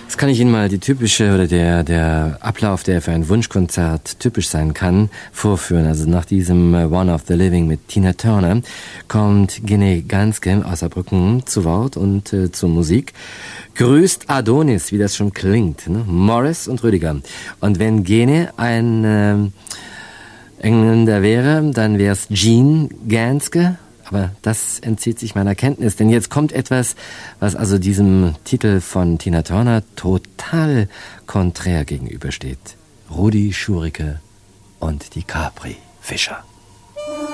Jetzt kann ich Ihnen mal die typische oder der Ablauf, der für ein Wunschkonzert typisch sein kann, vorführen. Also nach diesem One of the Living mit Tina Turner kommt Gene Ganske aus Saarbrücken zu Wort und zur Musik. Grüßt Adonis, wie das schon klingt, ne? Morris und Rüdiger. Und wenn Gene ein Engländer wäre, dann wäre es Gene Ganske. Aber das entzieht sich meiner Kenntnis, denn jetzt kommt etwas, was also diesem Titel von Tina Turner total konträr gegenübersteht. Rudi Schurike und die Capri-Fischer.